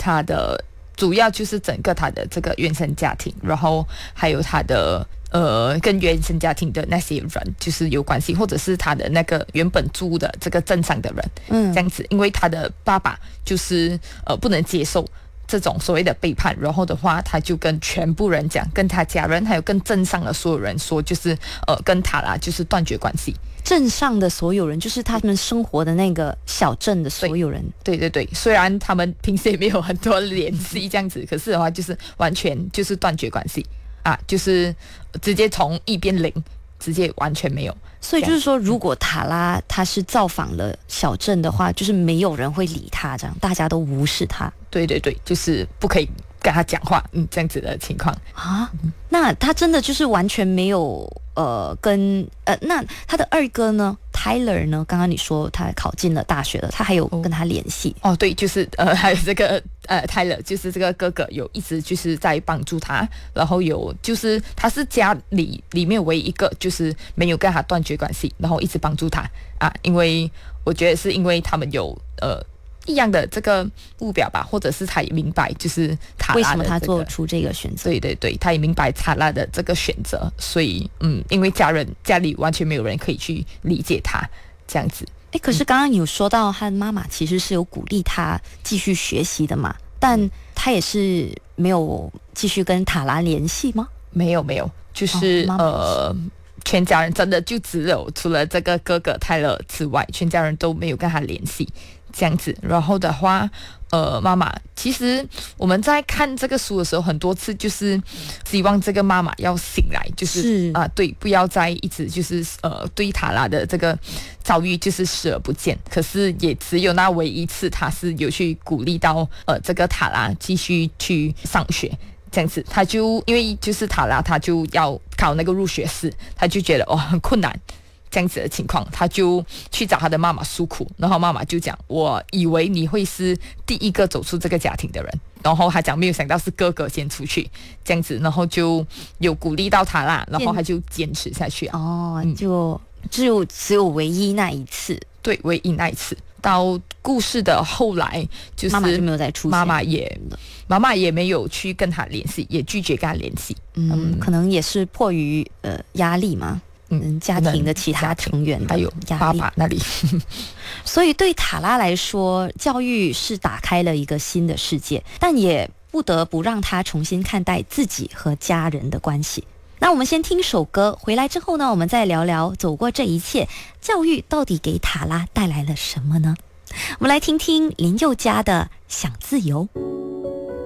他的主要就是整个他的这个原生家庭，然后还有他的跟原生家庭的那些人就是有关系，或者是他的那个原本住的这个镇上的人，这样子，因为他的爸爸就是不能接受这种所谓的背叛，然后的话他就跟全部人讲，跟他家人还有跟镇上的所有人说，就是跟塔拉就是断绝关系。 镇上的所有人就是他们生活的那个小镇的所有人。 对对对，虽然他们平时也没有很多联系这样子，可是的话就是完全就是断绝关系啊，就是直接从1变0，直接完全没有。 所以就是说，如果塔拉他是造访了小镇的话，就是没有人会理他，这样大家都无视他。 对对对，就是不可以跟他讲话，这样子的情况啊。那他真的就是完全没有那他的二哥呢 Tyler 呢？刚刚你说他考进了大学了，他还有跟他联系哦？对，就是还有这个Tyler，就是这个哥哥有一直就是在帮助他，然后有就是他是家里面唯一一个就是没有跟他断绝关系，然后一直帮助他啊，因为我觉得是因为他们有一样的这个目标吧，或者是他也明白就是塔拉的为什么他做出这个选择。 对对对，他也明白塔拉的这个选择，所以因为家里完全没有人可以去理解他这样子。 可是刚刚有说到他的妈妈其实是有鼓励他继续学习的嘛，但他也是没有继续跟塔拉联系吗？ 没有，就是全家人真的就只有除了这个哥哥泰勒之外，全家人都没有跟他联系这样子。然后的话妈妈其实我们在看这个书的时候很多次就是希望这个妈妈要醒来，就是对，不要再一直就是对塔拉的这个遭遇就是视而不见。可是也只有那唯一次他是有去鼓励到这个塔拉继续去上学这样子。他就因为就是塔拉他就要考那个入学试，他就觉得很困难这样子的情况，他就去找他的妈妈诉苦，然后妈妈就讲，我以为你会是第一个走出这个家庭的人，然后他讲没有想到是哥哥先出去这样子，然后就有鼓励到他啦，然后他就坚持下去就只有唯一那一次。 对，唯一那一次。到故事的后来就是妈妈就没有再出现， 妈妈也没有去跟他联系，也拒绝跟他联系。 可能也是迫于压力嘛，家庭的其他成员还有爸爸那里所以对塔拉来说，教育是打开了一个新的世界，但也不得不让他重新看待自己和家人的关系。那我们先听首歌，回来之后呢，我们再聊聊走过这一切，教育到底给塔拉带来了什么呢？我们来听听林宥嘉的《想自由》。